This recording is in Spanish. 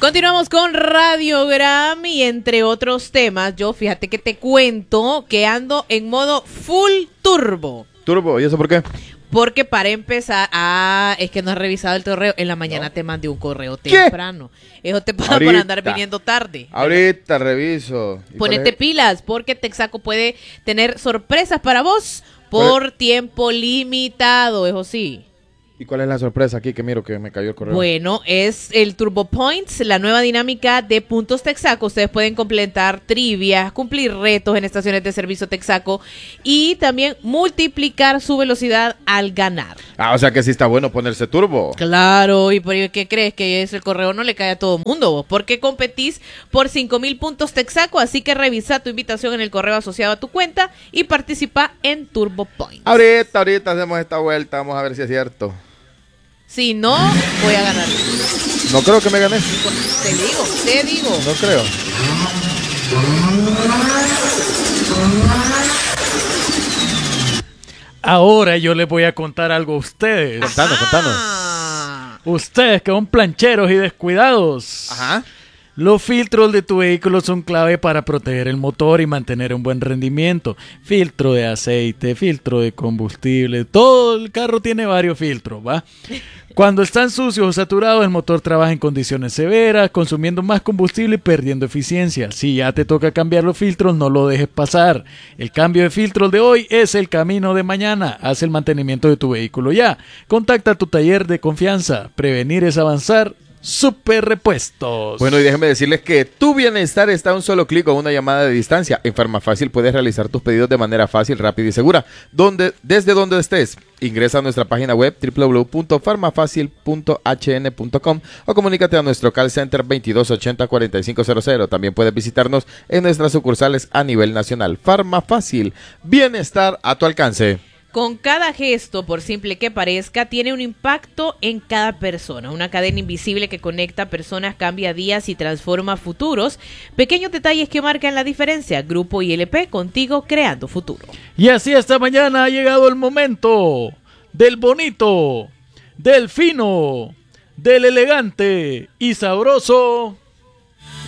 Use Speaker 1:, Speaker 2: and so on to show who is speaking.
Speaker 1: Continuamos con Radiogram y entre otros temas, yo fíjate que te cuento que ando en modo full turbo.
Speaker 2: Turbo, ¿y eso por qué?
Speaker 1: Porque para empezar, es que no has revisado el correo. En la mañana te mandé un correo temprano. Eso te pasa por andar viniendo tarde.
Speaker 2: Ahorita reviso.
Speaker 1: Ponete pilas, porque Texaco puede tener sorpresas para vos por tiempo limitado, eso sí.
Speaker 2: ¿Y cuál es la sorpresa aquí que miro que me cayó el correo?
Speaker 1: Bueno, es el Turbo Points, la nueva dinámica de puntos Texaco. Ustedes pueden completar trivias, cumplir retos en estaciones de servicio Texaco y también multiplicar su velocidad al ganar.
Speaker 2: O sea que sí está bueno ponerse turbo.
Speaker 1: Claro, ¿y por qué crees que el correo no le cae a todo el mundo vos? Porque competís por 5,000 puntos Texaco, así que revisa tu invitación en el correo asociado a tu cuenta y participa en Turbo Points.
Speaker 2: Ahorita hacemos esta vuelta, vamos a ver si es cierto.
Speaker 1: Si no, voy a ganar.
Speaker 2: No creo que me ganes.
Speaker 1: Te digo.
Speaker 2: No creo.
Speaker 3: Ahora yo les voy a contar algo a ustedes.
Speaker 2: Contanos.
Speaker 3: Ustedes que son plancheros y descuidados.
Speaker 2: Ajá.
Speaker 3: Los filtros de tu vehículo son clave para proteger el motor y mantener un buen rendimiento. Filtro de aceite, filtro de combustible, todo el carro tiene varios filtros, ¿va? Cuando están sucios o saturados, el motor trabaja en condiciones severas, consumiendo más combustible y perdiendo eficiencia. Si ya te toca cambiar los filtros, no lo dejes pasar. El cambio de filtros de hoy es el camino de mañana. Haz el mantenimiento de tu vehículo ya. Contacta a tu taller de confianza. Prevenir es avanzar. Super Repuestos.
Speaker 2: Bueno, y déjenme decirles que tu bienestar está a un solo clic o una llamada de distancia. En Farmafácil puedes realizar tus pedidos de manera fácil, rápida y segura. Desde donde estés. Ingresa a nuestra página web www.farmafacil.hn.com o comunícate a nuestro call center 2280-4500. También puedes visitarnos en nuestras sucursales a nivel nacional. Farmafácil, bienestar a tu alcance.
Speaker 1: Con cada gesto, por simple que parezca, tiene un impacto en cada persona. Una cadena invisible que conecta personas, cambia días y transforma futuros. Pequeños detalles que marcan la diferencia. Grupo ILP, contigo creando futuro.
Speaker 3: Y así esta mañana ha llegado el momento del bonito, del fino, del elegante y sabroso